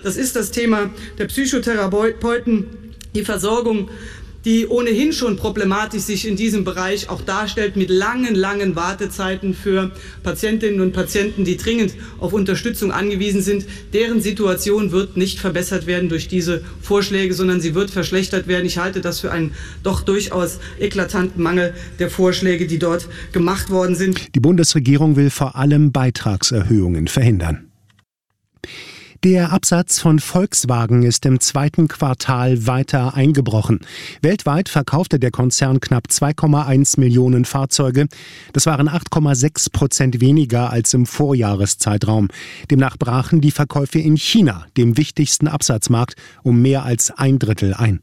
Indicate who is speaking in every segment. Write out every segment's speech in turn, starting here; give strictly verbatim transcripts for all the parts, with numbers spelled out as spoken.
Speaker 1: Das ist das Thema der Psychotherapeuten, die Versorgung, die ohnehin schon problematisch sich in diesem Bereich auch darstellt, mit langen, langen Wartezeiten für Patientinnen und Patienten, die dringend auf Unterstützung angewiesen sind. Deren Situation wird nicht verbessert werden durch diese Vorschläge, sondern sie wird verschlechtert werden. Ich halte das für einen doch durchaus eklatanten Mangel der Vorschläge, die dort gemacht worden sind.
Speaker 2: Die Bundesregierung will vor allem Beitragserhöhungen verhindern. Der Absatz von Volkswagen ist im zweiten Quartal weiter eingebrochen. Weltweit verkaufte der Konzern knapp zwei Komma eins Millionen Fahrzeuge. Das waren acht Komma sechs Prozent weniger als im Vorjahreszeitraum. Demnach brachen die Verkäufe in China, dem wichtigsten Absatzmarkt, um mehr als ein Drittel ein.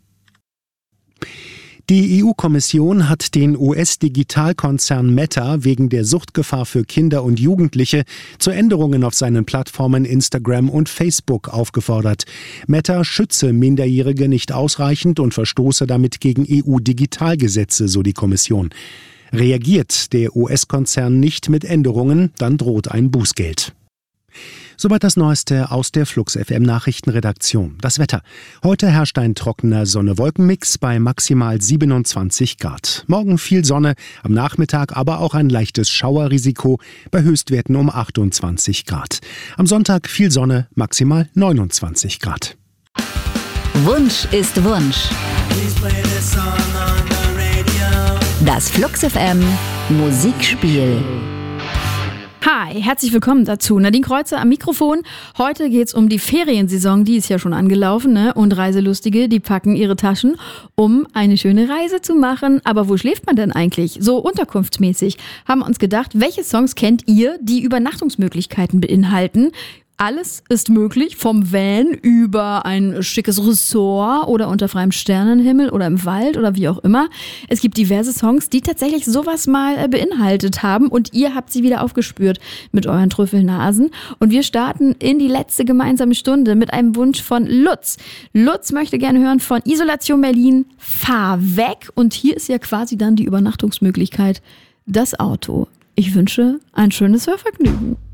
Speaker 2: Die E U-Kommission hat den U S-Digitalkonzern Meta wegen der Suchtgefahr für Kinder und Jugendliche zu Änderungen auf seinen Plattformen Instagram und Facebook aufgefordert. Meta schütze Minderjährige nicht ausreichend und verstoße damit gegen E U-Digitalgesetze, so die Kommission. Reagiert der U S-Konzern nicht mit Änderungen, dann droht ein Bußgeld. Soweit das Neueste aus der Flux F M Nachrichtenredaktion. Das Wetter. Heute herrscht ein trockener Sonne-Wolken-Mix bei maximal siebenundzwanzig Grad. Morgen viel Sonne, am Nachmittag aber auch ein leichtes Schauerrisiko bei Höchstwerten um achtundzwanzig Grad. Am Sonntag viel Sonne, maximal neunundzwanzig Grad.
Speaker 3: Wunsch ist Wunsch. Das Flux F M Musikspiel.
Speaker 4: Hi, herzlich willkommen dazu. Nadine Kreuzer am Mikrofon. Heute geht's um die Feriensaison, die ist ja schon angelaufen, ne? Und Reiselustige, die packen ihre Taschen, um eine schöne Reise zu machen. Aber wo schläft man denn eigentlich? So unterkunftsmäßig haben wir uns gedacht, welche Songs kennt ihr, die Übernachtungsmöglichkeiten beinhalten? Alles ist möglich, vom Van über ein schickes Ressort oder unter freiem Sternenhimmel oder im Wald oder wie auch immer. Es gibt diverse Songs, die tatsächlich sowas mal beinhaltet haben und ihr habt sie wieder aufgespürt mit euren Trüffelnasen. Und wir starten in die letzte gemeinsame Stunde mit einem Wunsch von Lutz. Lutz möchte gerne hören von Isolation Berlin, Fahr weg. Und hier ist ja quasi dann die Übernachtungsmöglichkeit, das Auto. Ich wünsche ein schönes Hörvergnügen.